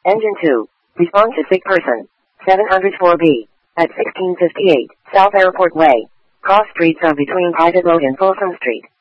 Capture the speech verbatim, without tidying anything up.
Engine two. Respond to sick person. seven oh four B. At sixteen fifty-eight, South Airport Way. Cross streets are between Private Road and Folsom Street.